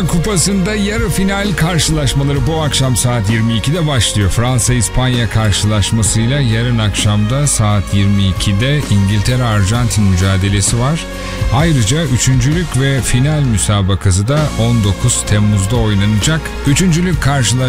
Dünya Kupası'nda yarı final karşılaşmaları bu akşam saat 22'de başlıyor. Fransa-İspanya karşılaşmasıyla yarın akşamda saat 22'de İngiltere-Arjantin mücadelesi var. Ayrıca üçüncülük ve final müsabakası da 19 Temmuz'da oynanacak. Üçüncülük karşılaşması